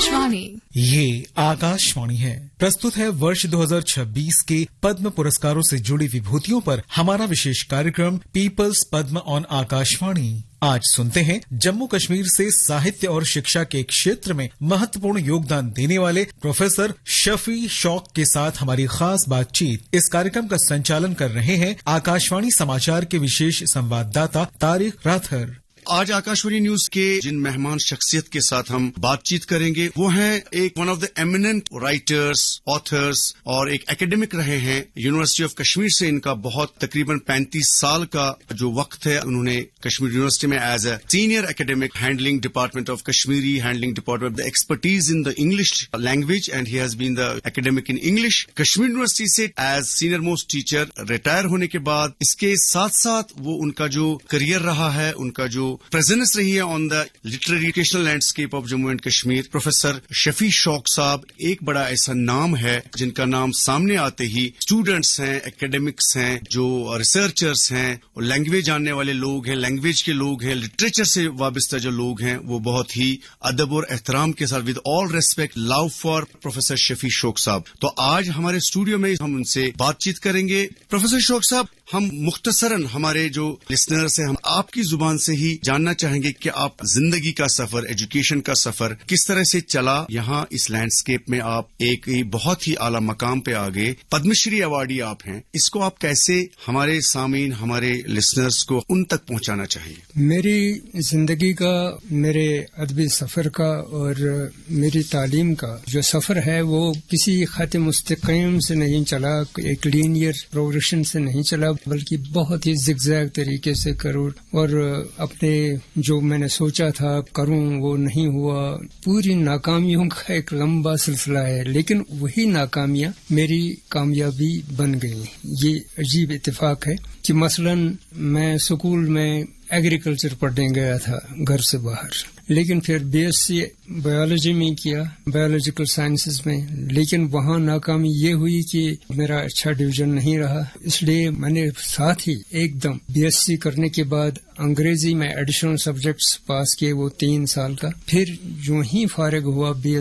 आकाशवाणी। ये आकाशवाणी है। प्रस्तुत है वर्ष 2026 के पद्म पुरस्कारों से जुड़ी विभूतियों पर हमारा विशेष कार्यक्रम पीपल्स पद्म ऑन आकाशवाणी। आज सुनते हैं जम्मू कश्मीर से साहित्य और शिक्षा के क्षेत्र में महत्वपूर्ण योगदान देने वाले प्रोफेसर शफी शौक के साथ हमारी खास बातचीत। इस कार्यक्रम का संचालन कर रहे हैं आकाशवाणी समाचार के विशेष संवाददाता तारिक राथर। आज आकाशवाणी न्यूज के जिन मेहमान शख्सियत के साथ हम बातचीत करेंगे वो हैं एक one of the eminent writers, authors और एक एकेडमिक रहे हैं। यूनिवर्सिटी ऑफ कश्मीर से इनका बहुत तकरीबन 35 साल का जो वक्त है, उन्होंने कश्मीर यूनिवर्सिटी में as a senior academic handling department of Kashmiri handling department the expertise in the English language and he has been the academic in English. Kashmir university से as senior most teacher retire होने के बाद इसके साथ साथ वो उनका जो करियर रहा है, उनका जो प्रेजेंस रही है on the literary educational landscape of Jammu and Kashmir. Professor Shafi शौक साहब एक बड़ा ऐसा नाम है जिनका नाम सामने आते ही स्टूडेंट्स हैं, एकेडमिक्स हैं, जो रिसर्चर्स हैं, लैंग्वेज जानने वाले लोग हैं, लैंग्वेज के लोग हैं, लिटरेचर से वाबस्ता जो लोग हैं, वो बहुत ही अदब और एहतराम के साथ with all respect love for professor Shafi शौक साहब। तो आज हमारे स्टूडियो में हम उनसे बातचीत करेंगे। प्रोफेसर शौक साहब, हम मुख्तसरन हमारे जो लिसनर्स हैं, हम आपकी जुबान से ही जानना चाहेंगे कि आप जिंदगी का सफर, एजुकेशन का सफर किस तरह से चला। यहाँ इस लैंडस्केप में आप एक बहुत ही आला मकाम पे आ गए, पद्मश्री अवार्डी आप हैं। इसको आप कैसे हमारे सामीन, हमारे लिसनर्स को उन तक पहुंचाना चाहिए? मेरी जिंदगी का, मेरे अदबी सफर का और मेरी तालीम का जो सफर है वो किसी खत मुस्तकीम से नहीं चला, एक लीनियर प्रोग्रेशन से नहीं चला, बल्कि बहुत ही जिगजैग तरीके से करूं और अपने जो मैंने सोचा था करूं वो नहीं हुआ। पूरी नाकामियों का एक लंबा सिलसिला है, लेकिन वही नाकामियां मेरी कामयाबी बन गई। ये अजीब इत्तेफाक है कि मसलन मैं स्कूल में एग्रीकल्चर पढ़ने गया था घर से बाहर, लेकिन फिर बीएससी बायोलॉजी में किया, बायोलॉजिकल साइंसेस में, लेकिन वहां नाकामी ये हुई कि मेरा अच्छा डिवीजन नहीं रहा। इसलिए मैंने साथ ही एकदम बीएससी करने के बाद अंग्रेजी में एडिशनल सब्जेक्ट्स पास किए, वो 3 साल का। फिर जो ही फारिग हुआ